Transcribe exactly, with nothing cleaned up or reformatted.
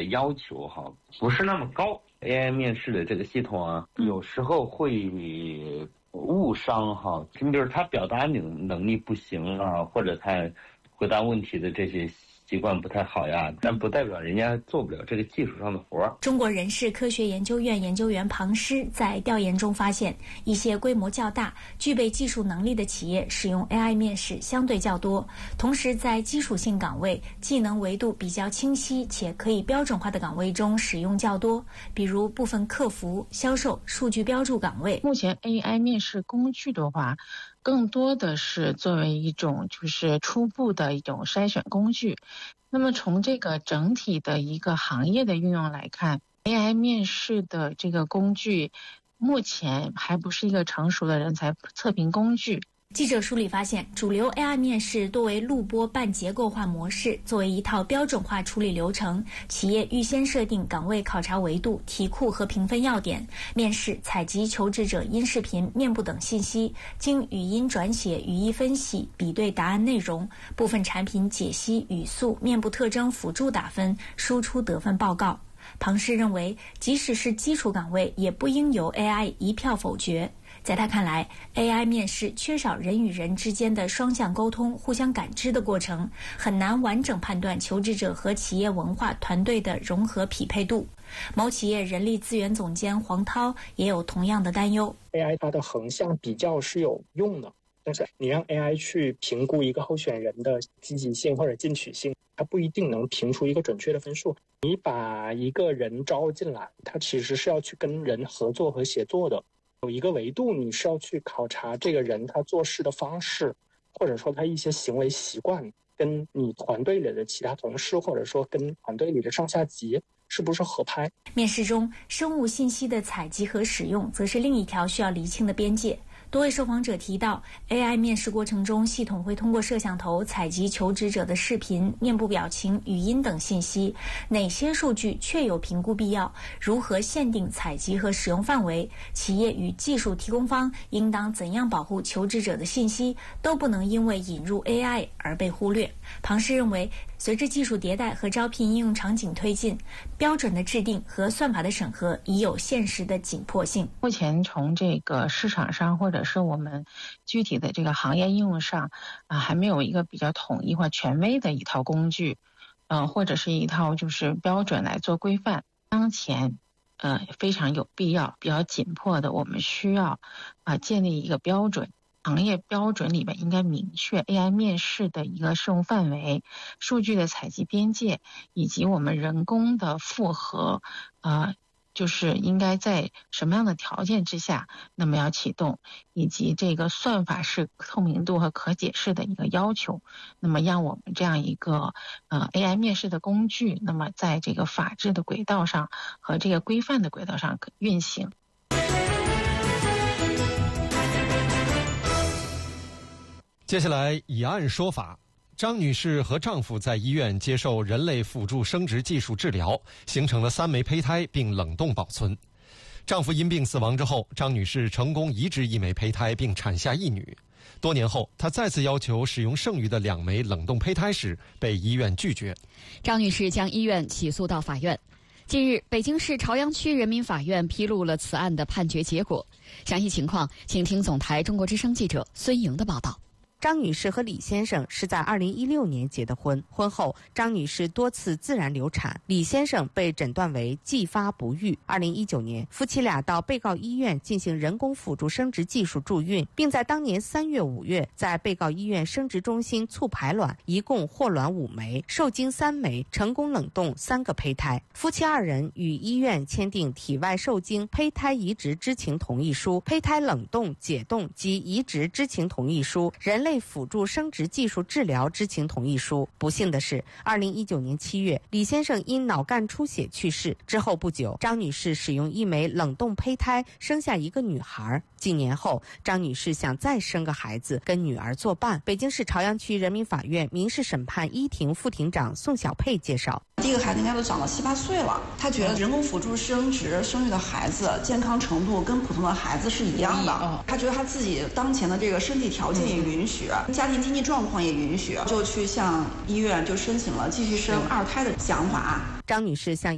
要求哈不是那么高。A I 面试的这个系统啊，有时候会误伤哈，你比如他表达能能力不行啊，或者他回答问题的这些习惯不太好呀，但不代表人家做不了这个技术上的活儿。 中国人事科学研究院研究员庞师在调研中发现，一些规模较大、具备技术能力的企业使用 A I 面试相对较多，同时在基础性岗位、技能维度比较清晰且可以标准化的岗位中使用较多，比如部分客服、销售、数据标注岗位。 目前 A I 面试工具的话，更多的是作为一种就是初步的一种筛选工具。那么从这个整体的一个行业的运用来看， A I 面试的这个工具目前还不是一个成熟的人才测评工具。 记者梳理发现，主流 A I 面试多为录播半结构化模式，作为一套标准化处理流程，企业预先设定岗位考察维度、题库和评分要点，面试采集求职者音视频、面部等信息，经语音转写、语义分析，比对答案内容，部分产品解析、语速、面部特征辅助打分，输出得分报告。庞师认为，即使是基础岗位，也不应由 A I 一票否决。在他看来 ，A I 面试缺少人与人之间的双向沟通、互相感知的过程，很难完整判断求职者和企业文化团队的融合匹配度。某企业人力资源总监黄涛也有同样的担忧。 A I 它的横向比较是有用的，但是你让 A I 去评估一个候选人的积极性或者进取性，它不一定能评出一个准确的分数。你把一个人招进来，他其实是要去跟人合作和协作的。有一个维度，你是要去考察这个人他做事的方式，或者说他一些行为习惯，跟你团队里的其他同事，或者说跟团队里的上下级是不是合拍。 面试中，生物信息的采集和使用则是另一条需要厘清的边界。多位受访者提到 ，A I 面试过程中，系统会通过摄像头采集求职者的视频、面部表情、语音等信息，哪些数据确有评估必要？如何限定采集和使用范围？企业与技术提供方应当怎样保护求职者的信息，都不能因为引入 A I 而被忽略。庞师认为，随着技术迭代和招聘应用场景推进，标准的制定和算法的审核已有现实的紧迫性。 目前从这个市场上或者是我们具体的这个行业应用上啊，还没有一个比较统一化权威的一套工具，嗯、呃，或者是一套就是标准来做规范。当前呃非常有必要、比较紧迫的，我们需要啊、呃、建立一个标准。行业标准里面应该明确 A I 面试的一个适用范围、数据的采集边界，以及我们人工的复核，呃，就是应该在什么样的条件之下，那么要启动，以及这个算法是透明度和可解释的一个要求，那么让我们这样一个呃 A I 面试的工具，那么在这个法治的轨道上和这个规范的轨道上运行。 接下来以案说法。张女士和丈夫在医院接受人类辅助生殖技术治疗，形成了三枚胚胎并冷冻保存。丈夫因病死亡之后，张女士成功移植一枚胚胎并产下一女。多年后，她再次要求使用剩余的两枚冷冻胚胎时，被医院拒绝。 张女士将医院起诉到法院。近日，北京市朝阳区人民法院披露了此案的判决结果。详细情况，请听总台中国之声记者孙莹的报道。 张女士和李先生是在二零一六年结的婚，婚后张女士多次自然流产，李先生被诊断为继发不育。二零一九年，夫妻俩到被告医院进行人工辅助生殖技术助孕，并在当年三月、五月在被告医院生殖中心促排卵，一共获卵五枚，受精三枚，成功冷冻三个胚胎。夫妻二人与医院签订体外受精胚胎移植知情同意书、胚胎冷冻、解冻及移植知情同意书、人类辅助生殖技术治疗知情同意书。不幸的是，二零一九年七月，李先生因脑干出血去世。之后不久，张女士使用一枚冷冻胚胎生下一个女孩。几年后，张女士想再生个孩子，跟女儿作伴。北京市朝阳区人民法院民事审判一庭副庭长宋小佩介绍， 第一个孩子应该都长到七八岁了，他觉得人工辅助生殖生育的孩子健康程度跟普通的孩子是一样的，他觉得他自己当前的这个身体条件也允许，家庭经济状况也允许，就去向医院就申请了继续生二胎的想法。 张女士向